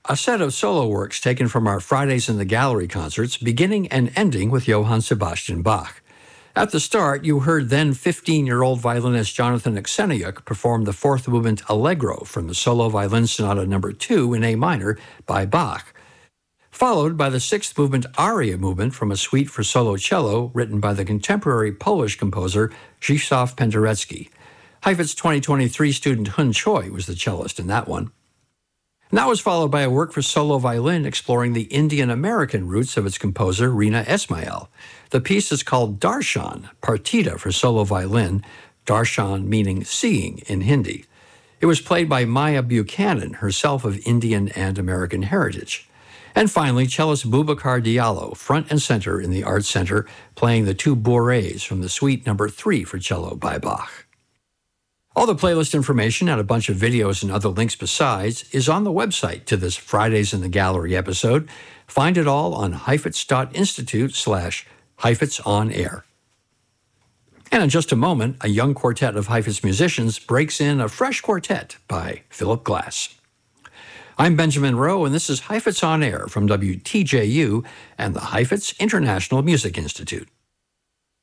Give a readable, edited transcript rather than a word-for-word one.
a set of solo works taken from our Fridays in the Gallery concerts, beginning and ending with Johann Sebastian Bach. At the start, you heard then 15-year-old violinist Jonathan Akseniuk perform the fourth movement Allegro from the Solo Violin Sonata No. 2 in A minor by Bach, followed by the sixth movement aria movement from a suite for solo cello written by the contemporary Polish composer Zdzisław Penderecki. Heifetz 2023 student Hun Choi was the cellist in that one. And that was followed by a work for solo violin exploring the Indian-American roots of its composer, Rina Esmail. The piece is called Darshan, Partita for solo violin, Darshan meaning seeing in Hindi. It was played by Maya Buchanan, herself of Indian and American heritage. And finally, cellist Boubacar Diallo, front and center in the Arts Center, playing the two bourrées from the suite No. 3 for cello by Bach. All the playlist information and a bunch of videos and other links besides is on the website to this Fridays in the Gallery episode. Find it all on heifetz.institute/HeifetzOnAir. And in just a moment, a young quartet of Heifetz musicians breaks in a fresh quartet by Philip Glass. I'm Benjamin Rowe, and this is Heifetz on Air from WTJU and the Heifetz International Music Institute.